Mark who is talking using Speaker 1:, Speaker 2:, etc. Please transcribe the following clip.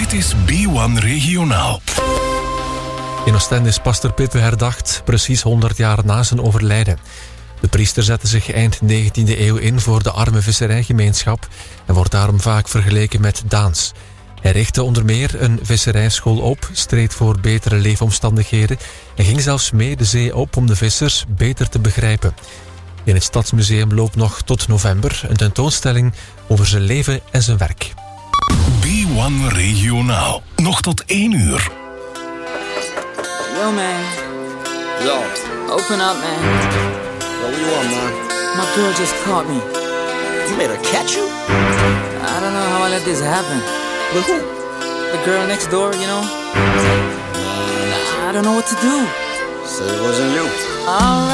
Speaker 1: Dit is B1 Regionaal.
Speaker 2: In Oostende is Pastor Pippe herdacht, precies 100 jaar na zijn overlijden. De priester zette zich eind 19e eeuw in voor de arme visserijgemeenschap en wordt daarom vaak vergeleken met Daans. Hij richtte onder meer een visserijschool op, streed voor betere leefomstandigheden en ging zelfs mee de zee op om de vissers beter te begrijpen. In het Stadsmuseum loopt nog tot november een tentoonstelling over zijn leven en zijn werk.
Speaker 1: B1 Regionaal. Nog tot 1 uur.
Speaker 3: Yo, man.
Speaker 4: Yo.
Speaker 3: Open up, man.
Speaker 4: Yo, what you want, man?
Speaker 3: My girl just caught me.
Speaker 4: You made her catch you?
Speaker 3: I don't know how I let this happen.
Speaker 4: With who?
Speaker 3: The girl next door, you know? I don't know what to do.
Speaker 4: Said it wasn't you.
Speaker 3: All right.